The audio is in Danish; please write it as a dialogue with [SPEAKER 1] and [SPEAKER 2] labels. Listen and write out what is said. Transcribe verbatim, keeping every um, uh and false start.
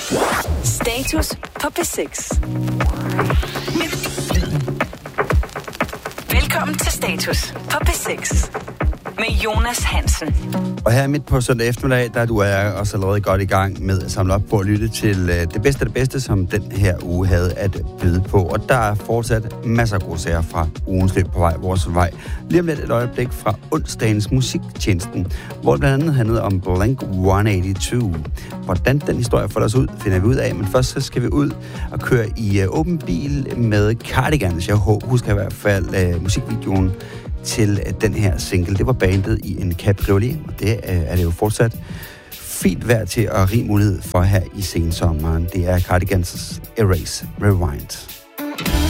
[SPEAKER 1] Status på P seks. Velkommen til Status på P seks med Jonas Hansen.
[SPEAKER 2] Og her midt på søndag eftermiddag, der du er også allerede godt i gang med at samle op på at lytte til uh, det bedste af det bedste, som den her uge havde at byde på. Og der er fortsat masser af gode sager fra ugens løb på vej, vores vej. Lige om lidt et øjeblik fra onsdagens musiktjenesten, hvor det blandt andet handlede om Blink et otte to. Hvordan den historie får os ud, finder vi ud af. Men først så skal vi ud og køre i uh, åben bil med Cardigans. Jeg husker i hvert fald uh, musikvideoen til den her single. Det var bandet i en cabriolet, og det er det jo fortsat fint værd til at rig mulighed for her i sensommeren. Det er Cardigans' Erase Rewind.